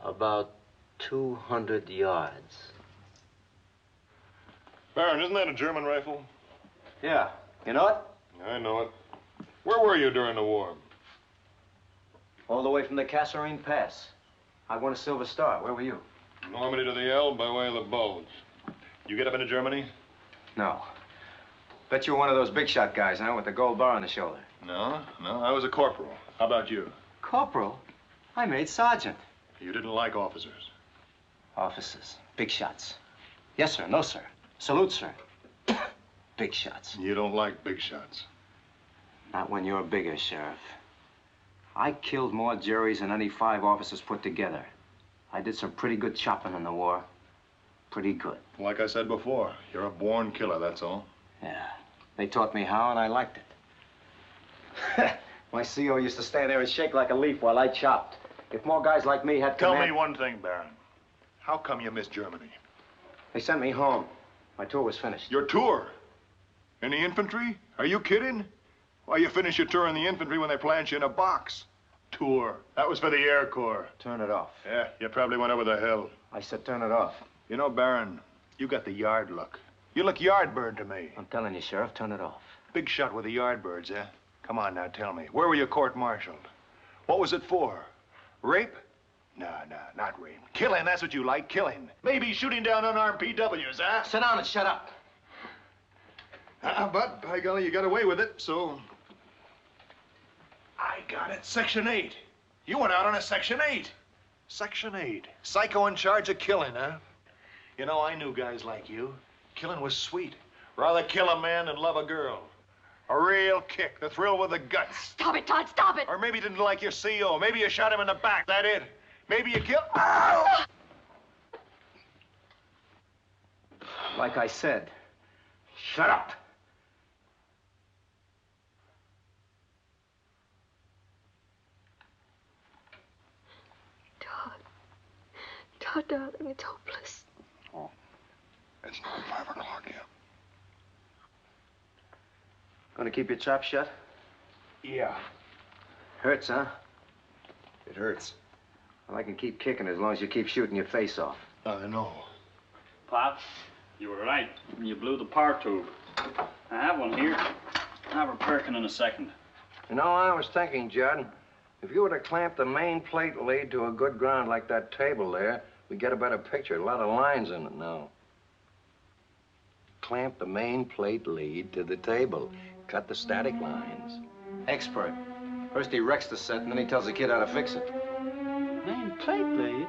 About 200 yards. Baron, isn't that a German rifle? Yeah. You know it? I know it. Where were you during the war? All the way from the Kasserine Pass. I won a Silver Star. Where were you? Normandy to the Elbe by way of the Bulge. You get up into Germany? No. Bet you were one of those big shot guys, huh? With the gold bar on the shoulder. No. I was a corporal. How about you? Corporal? I made sergeant. You didn't like officers? Officers. Big shots. Yes, sir. No, sir. Salute, sir. Big shots. You don't like big shots. Not when you're bigger, Sheriff. I killed more Jerrys than any 5 officers put together. I did some pretty good chopping in the war. Pretty good. Like I said before, you're a born killer, that's all. Yeah. They taught me how, and I liked it. My CO used to stand there and shake like a leaf while I chopped. If more guys like me had Tell me one thing, Baron. How come you missed Germany? They sent me home. My tour was finished. Your tour? In the infantry? Are you kidding? Why, you finish your tour in the infantry when they plant you in a box. Tour. That was for the Air Corps. Turn it off. Yeah, you probably went over the hill. I said turn it off. You know, Baron, you got the yard look. You look yardbird to me. I'm telling you, Sheriff, turn it off. Big shot with the yardbirds, eh? Come on now, tell me. Where were you court-martialed? What was it for? Rape? No, not rape. Killing, that's what you like, killing. Maybe shooting down unarmed PWs, huh? Sit down and shut up. But, by golly, you got away with it, so... I got it. Section 8. You went out on a Section 8. Section 8. Psycho in charge of killing, huh? You know, I knew guys like you. Killing was sweet. Rather kill a man than love a girl. A real kick, the thrill with the guts. Stop it, Todd, stop it! Or maybe you didn't like your CO. Maybe you shot him in the back, that it? Maybe you killed... Ow! Like I said, shut up. Todd, darling, it's hopeless. Oh, it's not 5 o'clock yet. Gonna keep your trap shut? Yeah. Hurts, huh? It hurts. Well, I can keep kicking as long as you keep shooting your face off. I know. Pop, you were right. You blew the power tube. I have one here. I'll have her perking in a second. You know, I was thinking, Judd, if you were to clamp the main plate lead to a good ground like that table there, we'd get a better picture. A lot of lines in it now. Clamp the main plate lead to the table. Cut the static lines. Expert. First he wrecks the set, and then he tells the kid how to fix it. Main plate lead?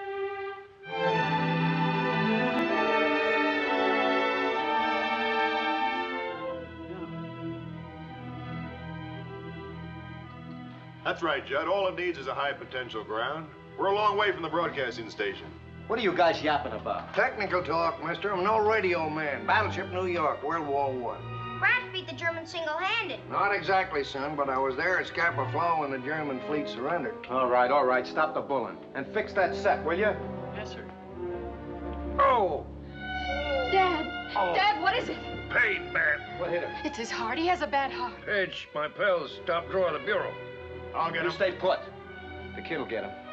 That's right, Judd. All it needs is a high potential ground. We're a long way from the broadcasting station. What are you guys yapping about? Technical talk, mister. I'm no radio man. Battleship New York, World War I. France beat the Germans single-handed. Not exactly, son, but I was there at Scapa Flow when the German fleet surrendered. All right. Stop the bulling. And fix that set, will you? Yes, sir. Oh! Dad! Oh. Dad, what is it? Pain, man. What hit him? It's his heart. He has a bad heart. Edge, my pals, top drawer of the bureau. I'll get You him. stay put. The kid'll get him.